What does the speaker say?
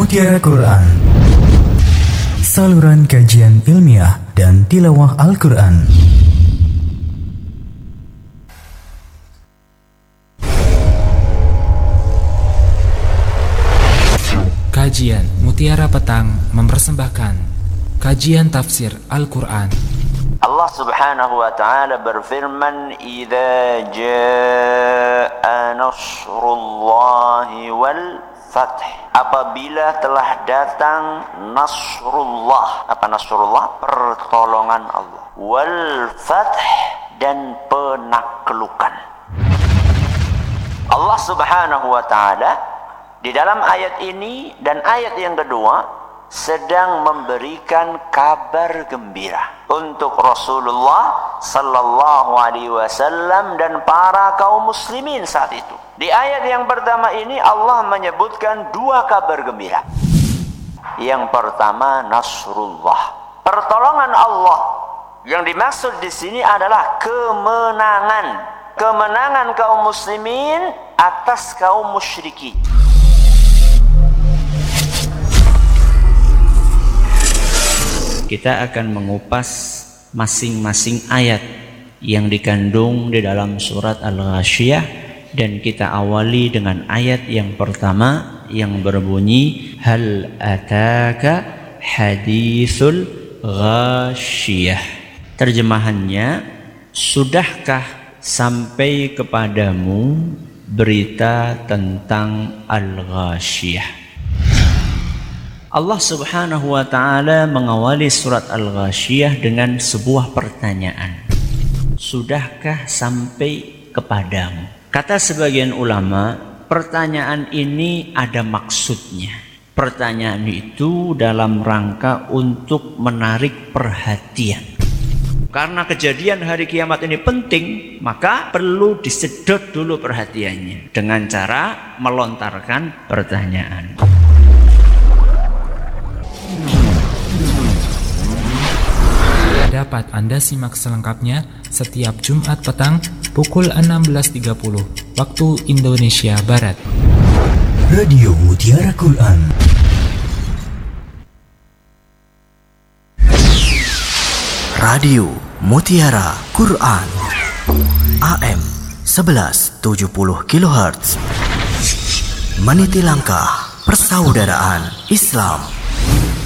Mutiara Quran, saluran kajian ilmiah dan tilawah Al-Quran. Kajian Mutiara Petang mempersembahkan kajian tafsir Al-Quran. Allah subhanahu wa ta'ala berfirman, "Idza jaa nasrullahi wal fath." Apabila telah datang nasrullah. Apa nasrullah? Pertolongan Allah. Wal fath, dan penaklukan. Allah subhanahu wa ta'ala di dalam ayat ini dan ayat yang kedua sedang memberikan kabar gembira untuk Rasulullah sallallahu alaihi wasallam dan para kaum muslimin saat itu. Di ayat yang pertama ini Allah menyebutkan dua kabar gembira. Yang pertama nasrullah, pertolongan Allah. Yang dimaksud di sini adalah kemenangan. Kemenangan kaum muslimin atas kaum musyrikin. Kita akan mengupas masing-masing ayat yang dikandung di dalam surat Al-Ghasyiyah, dan kita awali dengan ayat yang pertama yang berbunyi hal ataka hadithul ghasyiyah. Terjemahannya, sudahkah sampai kepadamu berita tentang Al-Ghasyiyah. Allah subhanahu wa ta'ala mengawali surat Al-Ghasyiyah dengan sebuah pertanyaan. Sudahkah sampai kepadamu? Kata sebagian ulama, pertanyaan ini ada maksudnya. Pertanyaan itu dalam rangka untuk menarik perhatian. Karena kejadian hari kiamat ini penting, maka perlu disedot dulu perhatiannya dengan cara melontarkan pertanyaan. Dapat Anda simak selengkapnya setiap Jumat petang pukul 16.30 waktu Indonesia Barat. Radio Mutiara Quran. Radio Mutiara Quran. AM 1170 kHz. Meniti langkah persaudaraan Islam.